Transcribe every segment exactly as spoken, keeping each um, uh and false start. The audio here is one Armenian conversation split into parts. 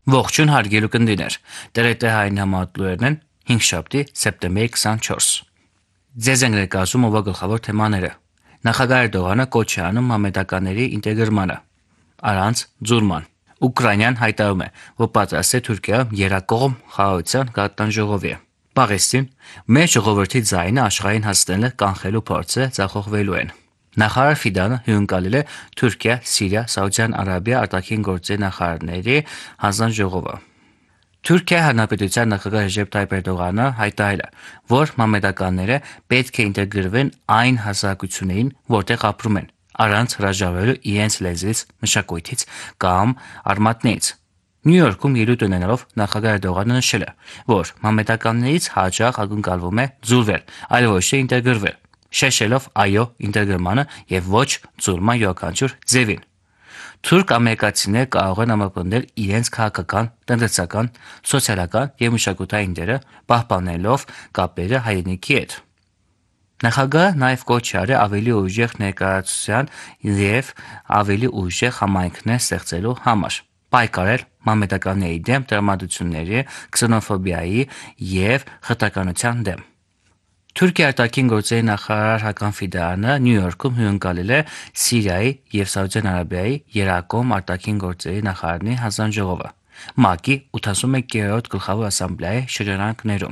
Ողջույն հարգելի կնդիներ, Տ Ր Տ հային համատլուերն են հինգշաբթի սեպտեմբերի քսանչորս։ Ձեզ ենք ներկայացում ով գլխավոր թեմաները։ Նախագահ Էրդողանը կոչ է անում մամեդականների ինտեգրմանը։ Առանց ձուլման։ Ուկրաինան հայտարարում է, որ պատրաստ է Թուրքիայում երակողմ խաղաղության գաղտնաժողովի։ Պաղեստին մեր ժողովրդի ձայնը աշխարհին հասնելը կանխելու փորձը ձախողվելու են։ Նախարար Ֆիդանը հյուրընկալել է Թուրքիա, Սիրիա, Սաուդյան Արաբիա արտաքին գործերի նախարարների հանձնաժողովը։ Թուրքիայի Հանրապետության նախագահ Ռեջեփ Թայիփ Էրդողանը հայտարարել է, որ մամեդականները պետք է ինտեգրվեն այն հասարակություններին, որտեղ ապրում են, առանց հրաժարվելու իրենց լեզվից, մշակույթից կամ արմատներից։ Նյու Յորքում ելույթ ունենալով նախագահ Էրդողանը նշել է, որ մամեդականներից հաճախ ակնկալվում է ձուլվել, այլ ոչ թե ինտեգրվել, շեշելով այո ինտեգրմանը եւ ոչ ձուլման յուրաքանչյուր ձևին։ Թուրք ամերիկացիները կարող են ամրապնդել իրենց քաղաքական, տնտեսական, սոցիալական եւ մշակութային դերը, պահպանելով կապերը հայրենիքի հետ։ Նախագահը նաեւ կոչ է արել ավելի ուժեղ ներկայացության եւ ավելի ուժեղ համայնքներ ստեղծելու համար, պայքարել մամեդականների դեմ տրամադրությունների, քսենոֆոբիայի եւ խտրականության դեմ։ Թուրքիայի արտաքին գործերի նախարար Հական Ֆիդանը Նյու Յորքում հյուրընկալել է Սիրիայի եւ Սաուդյան Արաբիայի երակողմ արտաքին գործերի նախարարների հանձնաժողովը ՄԱԿ-ի ութասունմեկերորդ գլխավոր ասամբլեայի շրջանակներում։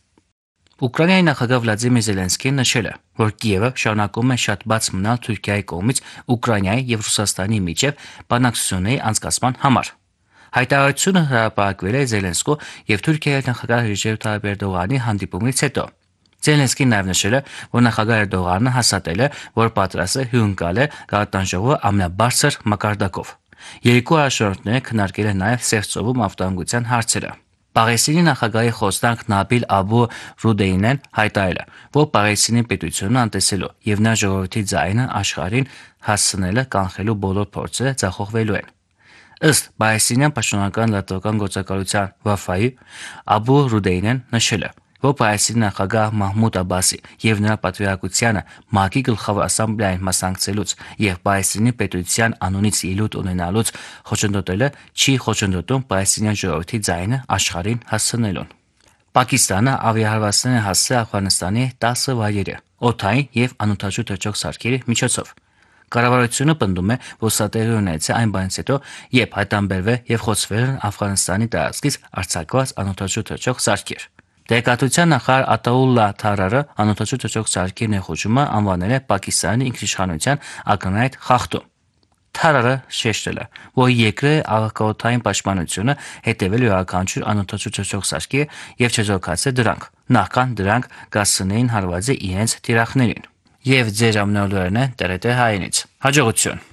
Ուկրաինայի նախագահ Վլադիմիր Զելենսկին նշել է, որ Կիևը շարունակում է շատ բաց մնալ Թուրքիայի կողմից Ուկրաինայի եւ Ռուսաստանի միջև բանակցությունների անցկացման համար։ Հայտարարությունը հրապարակվել է Զելենսկու եւ Թուրքիայի նախագահ Ռեջեփ Թայիփ Էրդողանի հանդիպումից հետո։ Զելենսկին նաև նշել է, որ նախագահ Էրդողանը հաստատել է, որ պատրաստ է հյուրընկալել գաղտնաժողովը ամենաբարձր մակարդակով։ Երկու առաջնորդները քննարկել են նաև Սև ծովում անվտանգության հարցերը։ Պաղեստինի նախագահի խոսնակ Նաբիլ Աբու Ռուդեյնեն հայտարարել է, որ Պաղեստինի պետությունը անտեսելու եւ նրա ժողովրդի ձայնը աշխարհին հասցնելը կանխելու բոլոր փորձերը ձախողվելու են։ Ըստ Պաղեստինյան պաշտոնական լրատվական գործակալության Վաֆայի, Աբու Ռուդեյնեն նշել է, որ Պաղեստինի նախագահ Մահմուդ Աբասի եւ նրա պատվիրակությանը ՄԱԿ-ի գլխավոր ասամբլեային մասնակցելուց եւ Պաղեստինի պետության անունից ելույթ ունենալուց խոչընդոտելը չի խոչընդոտում պաղեստինյան ժողովրդի ձայնը աշխարհին հասցնելուն։ Պակիստանը ավիահարվածներ է հասցրել Աֆղանստանի տասը վայրերի, օդային եւ անօդաչու թռչող սարքերի միջոցով։ Կառավարությունը պնդում է, որ սա տեղի ունեցել այն բանից հետո, երբ հայտանբերվել եւ խոցվել են Աֆղանստանի տարածքից արձակված անօդաչու թռչող սարքեր։ Տեղեկատվության նախարար Ատաուլլա Թարարը անօդաչու թռչող սարքի ներխուժումը անվանել է Պակիստանի ինքնիշխանության ակնհայտ խախտում։ Թարարը շեշտել է, որ երկրի աղքատային պաշտպանությունը հետևել յուրաքանչյուր անօդաչու թռչող սարքի եւ չեզոքացել դրանք, նախքան դրանք կհասցնեին հարվածի իրենց թիրախներին։ Եվ ձեր ամենօրյա Տ Ր Տ հայինից։ Հաջողություն։